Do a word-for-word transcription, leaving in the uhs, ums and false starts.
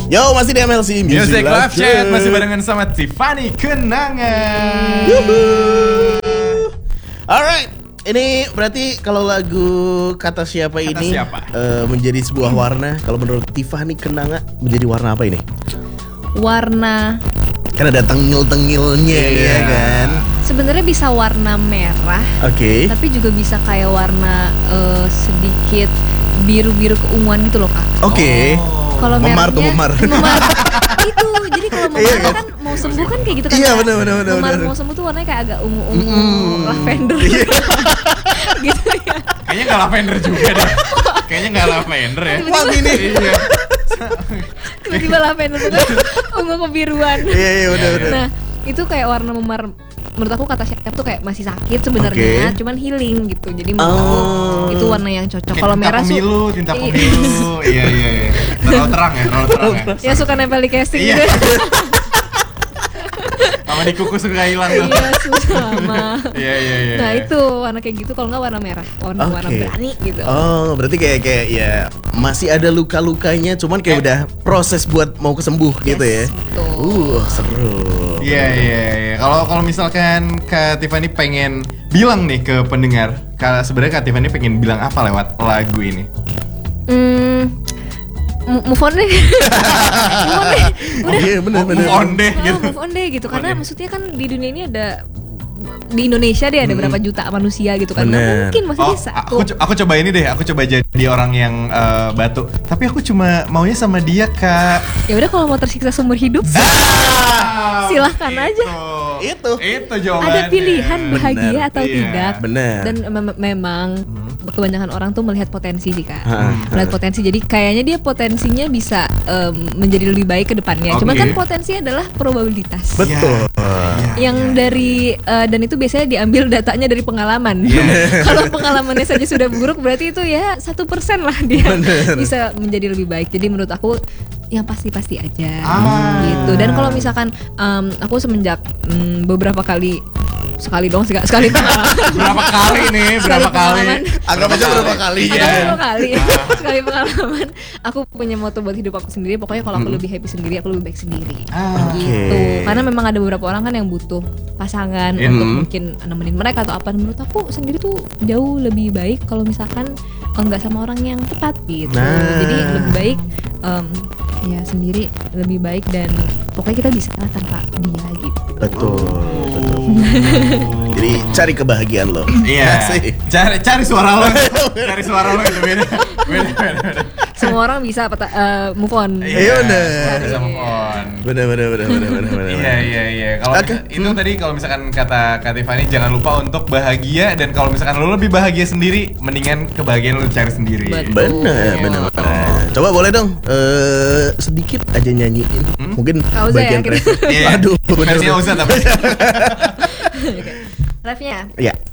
Yo, masih di M L C Music, Music Live Chat. Chat. Masih barengan sama Tiffany Kenangan. Yuhu. Alright, ini berarti kalau lagu Kata Siapa Kata ini Siapa? uh, menjadi sebuah warna. Kalau menurut Tiffany Kenangan menjadi warna apa ini? Warna Kan ada tengil-tengilnya Iya. ya kan. sebenarnya bisa warna merah, Oke. tapi juga bisa kayak warna eh, sedikit biru-biru keunguan gitu loh, Kak. Oke. Kalau Memar tuh, memar. memar. Itu jadi kalau Iya, memar kan? kan mau sembuh kan kayak gitu kan. Iya, Kak? benar, benar, benar, Memar benar. mau sembuh tuh warnanya kayak agak ungu-ungu, Mm-mm. lavender. Gitu ya. Kayaknya nggak lavender juga deh. Kayaknya nggak lavender ya. Wangi nih. Iya. Tiba-tiba lavender tuh kan ungu kebiruan. Iya, iya, benar, benar. Nah, itu kayak warna memar. Menurut aku Kata Siapa tuh kayak masih sakit sebenarnya, Oke. cuman healing gitu. Jadi menurut aku Oh. itu warna yang cocok. Kayak Kalau tinta merah pemilu, tuh tinta Iya. pemilu. Iya iya iya. Terlalu terang ya, terlalu terang ya. ya suka nempel di casting Iya. gitu. Sama di kuku suka hilang tuh. Iya, sama. Iya iya iya. Nah, itu warna kayak gitu, kalau nggak warna merah, warna warna Oke. berani gitu. Oh, berarti kayak kayak ya masih ada luka-lukanya, cuman kayak Eh. udah proses buat mau kesembuh gitu ya. Yes, betul. Uh, seru. Iya iya iya. Kalau kalau misalkan Kak Tiffany pengen bilang nih ke pendengar, Kak sebenarnya Kak Tiffany pengen bilang apa lewat lagu ini? Hmm, mu- move on deh. Move on deh. Udah. Iya, benar Oh, benar. move on deh Ah, gitu. move on deh gitu. Move on Karena deh. maksudnya kan di dunia ini ada, di Indonesia deh ada berapa juta manusia gitu kan. Nggak Bener. mungkin Oh, maksudnya satu. aku co- aku coba ini deh, aku coba jadi orang yang eh, batu. Tapi aku cuma maunya sama dia, Kak. Ya udah, kalau mau tersiksa seumur hidup Ah, silahkan aja. Itu. Itu jawabannya. Ada pilihan bahagia Bener. atau Iya. tidak. Bener. Dan mem- memang kebanyakan orang tuh melihat potensi sih, Kak. Ha, Melihat potensi. Jadi kayaknya dia potensinya bisa em, menjadi lebih baik ke depannya. Cuma Oke. kan potensi adalah probabilitas. Betul. Yang dari eh, dan itu biasanya diambil datanya dari pengalaman. Iya. Kalau pengalamannya saja sudah buruk, berarti itu ya satu persen lah dia Bener. bisa menjadi lebih baik. Jadi menurut aku yang pasti-pasti aja Ah. gitu. Dan kalau misalkan em, aku semenjak em, beberapa kali sekali dong sekali, sekali pengalaman. Berapa kali nih? Sekali Berapa kali? pengalaman. Anggap aja berapa kali Iya. ya. Beberapa kali sekali pengalaman aku punya moto buat hidup aku sendiri. Pokoknya kalau aku lebih happy sendiri, aku lebih baik sendiri. Ah. Gitu. Karena memang ada beberapa orang kan yang butuh pasangan Iya. untuk Hmm. mungkin nemenin mereka atau apa. Menurut aku sendiri tuh jauh lebih baik kalau misalkan enggak sama orang yang tepat gitu. Nah. Jadi lebih baik em, ya sendiri lebih baik, dan pokoknya kita bisa lah tanpa dia gitu. Betul. Betul. Jadi cari kebahagiaan lo. Iya. Asik. Cari cari suara lo. Cari suara lo itu beda. Beda beda. beda. Semua orang bisa peta- eh, move on. Iya, bener. semua bisa move on. Benar benar benar benar benar benar. Iya iya iya. Kalau Oke. misa- itu tadi kalau misalkan kata Kak Tiffany, jangan lupa untuk bahagia, dan kalau misalkan lo lebih bahagia sendiri, mendingan kebahagiaan lo cari sendiri. Betul. Benar benar. benar. Coba boleh dong eh sedikit aja nyanyiin. Mungkin Kauza ya, bagian kita. ref. Iya. Aduh, benar. Versi Ausa tapi. Live-nya. Iya.